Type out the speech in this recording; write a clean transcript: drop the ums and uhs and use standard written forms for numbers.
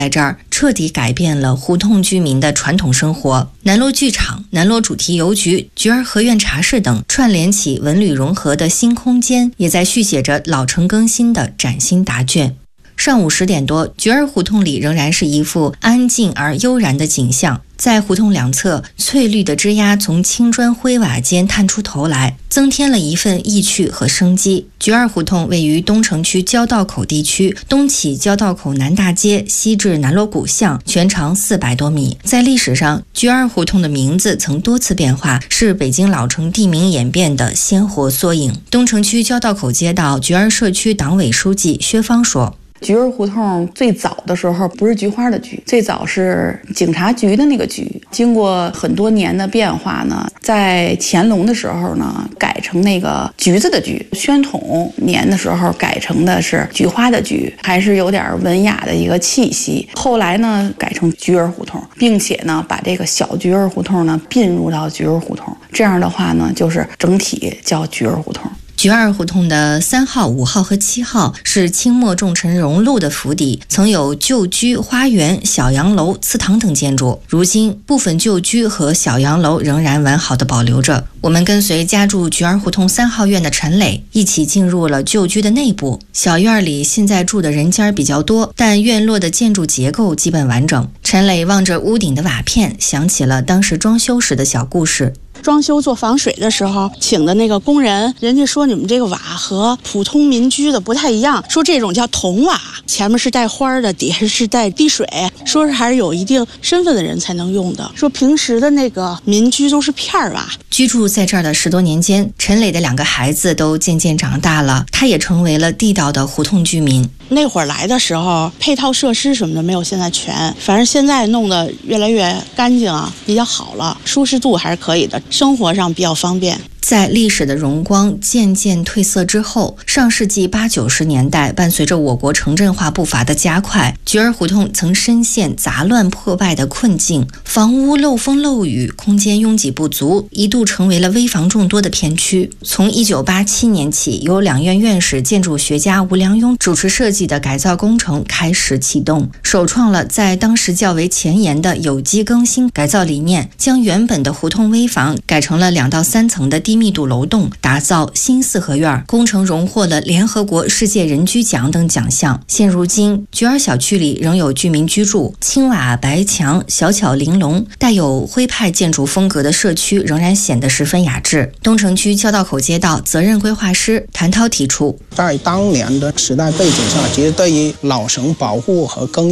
在这儿彻底改变了胡同居民的传统生活。南锣剧场、南锣主题邮局、菊儿合院茶室等串联起文旅融合的新空间，也在续写着老成更新的崭新答卷。上午10点多，菊儿胡同里仍然是一副安静而悠然的景象。在胡同两侧，翠绿的枝桠从青砖灰瓦间探出头来，增添了一份意趣和生机。菊儿胡同位于东城区交道口地区，东起交道口南大街，西至南锣鼓巷，全长400多米。在历史上，菊儿胡同的名字曾多次变化，是北京老城地名演变的鲜活缩影。东城区交道口街道菊儿社区党委书记薛芳说， 菊儿胡同最早的时候不是菊花的菊，最早是警察局的那个局。经过很多年的变化呢，在乾隆的时候呢，改成那个橘子的橘；宣统年的时候改成的是菊花的菊，还是有点文雅的一个气息。后来呢，改成菊儿胡同，并且呢，把这个小菊儿胡同呢并入到菊儿胡同。这样的话呢，就是整体叫菊儿胡同。 菊儿胡同的3号、5号和7号是清末重臣荣禄的府邸，曾有旧居、花园、小洋楼、祠堂等建筑。如今部分旧居和小洋楼仍然完好的保留着。我们跟随家住菊儿胡同3号院的陈磊一起进入了旧居的内部。小院里现在住的人家比较多，但院落的建筑结构基本完整。陈磊望着屋顶的瓦片，想起了当时装修时的小故事。 装修做防水的时候请的那个工人，人家说你们这个瓦和普通民居的不太一样，说这种叫筒瓦，前面是带花的，底下是带滴水，说是还是有一定身份的人才能用的，说平时的那个民居都是片瓦。 居住在这儿的10多年间，陈磊的2个孩子都渐渐长大了，他也成为了地道的胡同居民。 那会儿来的时候配套设施什么的没有现在全，反正现在弄得越来越干净啊，比较好了，舒适度还是可以的，生活上比较方便。 在历史的荣光渐渐褪色之后，上世纪80、90年代，伴随着我国城镇化步伐的加快，菊儿胡同曾深陷杂乱破败的困境，房屋漏风漏雨，空间拥挤不足，一度成为了危房众多的片区。从1987年起，由两院院士、建筑学家吴良镛主持设计的改造工程开始启动，首创了在当时较为前沿的有机更新改造理念，将原本的胡同危房改成了2到3层的低密度楼栋，打造新4合院。工程荣获了联合国世界人居奖等奖项。现如今，菊儿小区里仍有居民居住，青瓦白墙，小巧玲珑，带有徽派建筑风格的社区仍然显得十分雅致。东城区交道口街道责任规划师谭涛提出， 在当年的时代背景下，其实对于老城保护和更